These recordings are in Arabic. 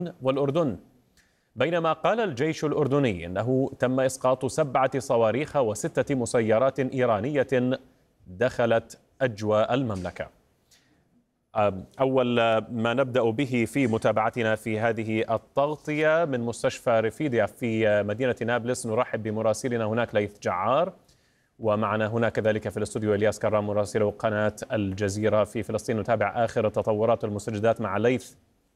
والأردن. بينما قال الجيش الأردني إنه تم إسقاط 7 صواريخ و6 مسيرات إيرانية دخلت أجواء المملكة. أول ما نبدأ به في متابعتنا في هذه التغطية من مستشفى رفيديا في مدينة نابلس، نرحب بمراسلنا هناك ليث جعار، ومعنا هنا كذلك في الاستوديو إلياس كرام مراسل قناة الجزيرة في فلسطين. نتابع آخر التطورات والمستجدات مع ليث.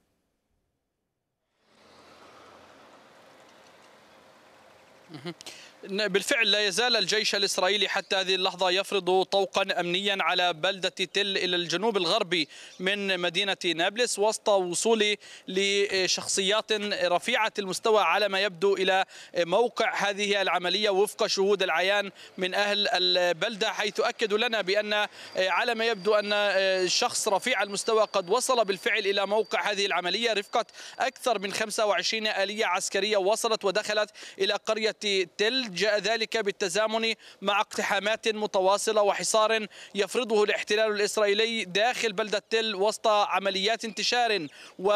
بالفعل لا يزال الجيش الإسرائيلي حتى هذه اللحظة يفرض طوقا أمنيا على بلدة تل إلى الجنوب الغربي من مدينة نابلس، وسط وصول لشخصيات رفيعة المستوى على ما يبدو إلى موقع هذه العملية وفق شهود العيان من أهل البلدة، حيث أكدوا لنا بأن على ما يبدو أن شخص رفيع المستوى قد وصل بالفعل إلى موقع هذه العملية رفقة أكثر من 25 آلية عسكرية وصلت ودخلت إلى قرية تل. جاء ذلك بالتزامن مع اقتحامات متواصلة وحصار يفرضه الاحتلال الإسرائيلي داخل بلدة تل وسط عمليات انتشار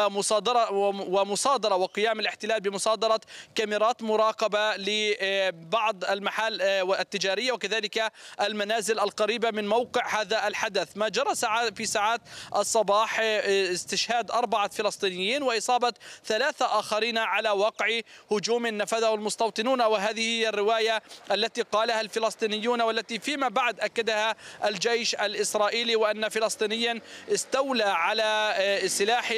ومصادرة وقيام الاحتلال بمصادرة كاميرات مراقبة لبعض المحال التجارية وكذلك المنازل القريبة من موقع هذا الحدث. ما جرى في ساعات الصباح استشهاد 4 فلسطينيين وإصابة 3 آخرين على وقع هجوم نفذه المستوطنون، وهذه هي الرواية التي قالها الفلسطينيون والتي فيما بعد أكدها الجيش الإسرائيلي، وأن فلسطينيا استولى على سلاح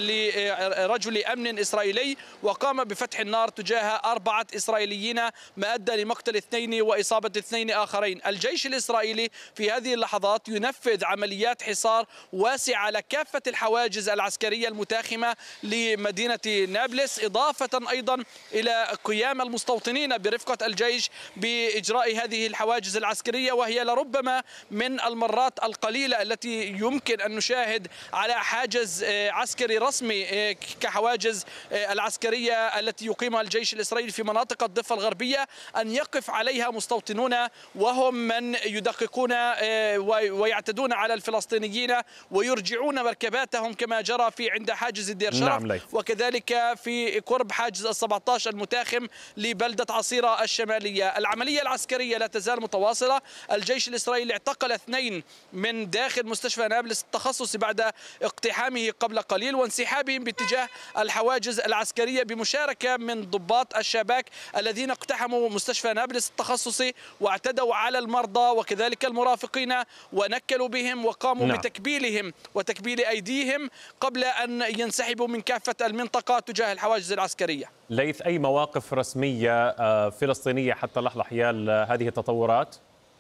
لرجل أمن إسرائيلي وقام بفتح النار تجاه 4 إسرائيليين، ما أدى لمقتل 2 وإصابة 2 آخرين. الجيش الإسرائيلي في هذه اللحظات ينفذ عمليات حصار واسعة على كافة الحواجز العسكرية المتاخمة لمدينة نابلس، إضافة أيضا إلى قيام المستوطنين برفقة الجيش بإجراء هذه الحواجز العسكرية، وهي لربما من المرات القليلة التي يمكن أن نشاهد على حاجز عسكري رسمي كحواجز العسكرية التي يقيمها الجيش الإسرائيلي في مناطق الضفة الغربية أن يقف عليها مستوطنون وهم من يدققون ويعتدون على الفلسطينيين ويرجعون مركباتهم كما جرى في عند حاجز الدير شرف، وكذلك في قرب حاجز 17 المتاخم لبلدة عصيرة الشمالية. العملية العسكرية لا تزال متواصلة. الجيش الإسرائيلي اعتقل 2 من داخل مستشفى نابلس التخصصي بعد اقتحامه قبل قليل وانسحابهم باتجاه الحواجز العسكرية بمشاركة من ضباط الشباك الذين اقتحموا مستشفى نابلس التخصصي واعتدوا على المرضى وكذلك المرافقين ونكلوا بهم وقاموا بتكبيلهم وتكبيل أيديهم قبل أن ينسحبوا من كافة المنطقة تجاه الحواجز العسكرية. ليث، أي مواقف رسمية فلسطينية حتى اللحظة حيال هذه التطورات؟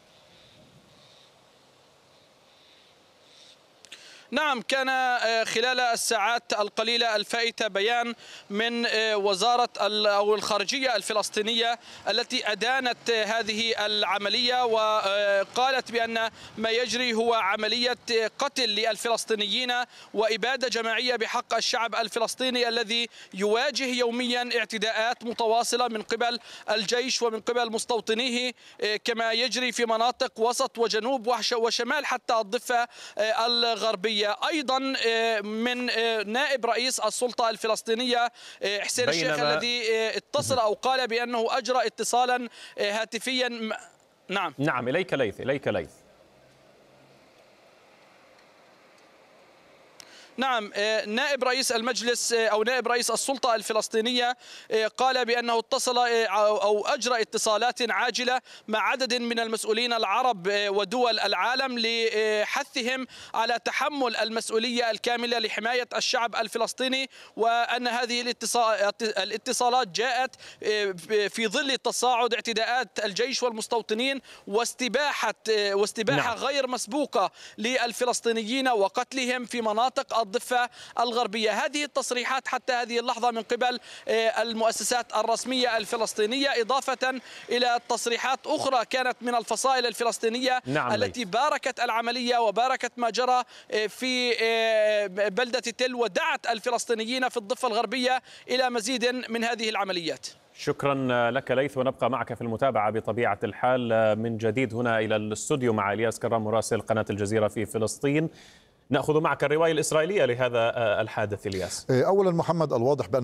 نعم، كان خلال الساعات القليلة الفائتة بيان من وزارة أو الخارجية الفلسطينية التي أدانت هذه العملية وقالت بأن ما يجري هو عملية قتل للفلسطينيين وإبادة جماعية بحق الشعب الفلسطيني الذي يواجه يوميا اعتداءات متواصلة من قبل الجيش ومن قبل مستوطنيه كما يجري في مناطق وسط وجنوب وشمال حتى الضفة الغربية. أيضا من نائب رئيس السلطة الفلسطينية حسين الشيخ الذي اتصل أو قال بأنه أجرى اتصالا هاتفيا. نعم، إليك ليث. نعم، نائب رئيس المجلس أو نائب رئيس السلطة الفلسطينية قال بأنه اتصل أو أجرى اتصالات عاجلة مع عدد من المسؤولين العرب ودول العالم لحثهم على تحمل المسؤولية الكاملة لحماية الشعب الفلسطيني، وأن هذه الاتصالات جاءت في ظل تصاعد اعتداءات الجيش والمستوطنين واستباحة غير مسبوقة للفلسطينيين وقتلهم في مناطق الضفة الغربية. هذه التصريحات حتى هذه اللحظة من قبل المؤسسات الرسمية الفلسطينية، إضافة إلى تصريحات أخرى كانت من الفصائل الفلسطينية التي باركت العملية وباركت ما جرى في بلدة تل ودعت الفلسطينيين في الضفة الغربية إلى مزيد من هذه العمليات. شكرا لك ليث، ونبقى معك في المتابعة بطبيعة الحال من جديد هنا إلى الاستوديو مع إلياس كرام مراسل قناة الجزيرة في فلسطين. نأخذ معك الرواية الإسرائيلية لهذا الحادث إلياس. أولا محمد، الواضح بأن